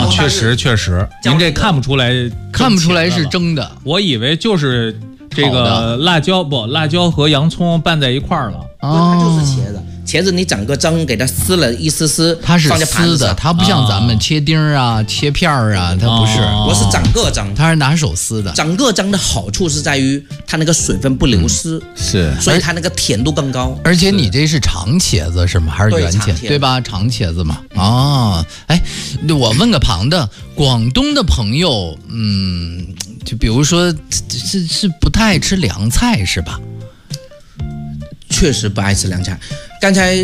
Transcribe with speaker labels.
Speaker 1: 啊，确实，您这看不出来
Speaker 2: 是蒸的，
Speaker 1: 我以为就是这个辣椒和洋葱拌在一块儿了。
Speaker 3: 它就是茄子。茄子你整个蒸给它撕了一丝，
Speaker 2: 它是撕的，它不像咱们切丁啊、切片啊，它不是。
Speaker 3: 我是整个蒸，
Speaker 2: 它是拿手撕的。
Speaker 3: 整个蒸的好处是在于它那个水分不流失，
Speaker 1: 是，
Speaker 3: 所以它那个甜度更高。
Speaker 2: 而且你这是长茄子是吗？还是圆茄？对吧？长茄子嘛。哦，哎，我问个旁的，广东的朋友，就比如说是不太爱吃凉菜是吧？
Speaker 3: 确实不爱吃凉菜。刚才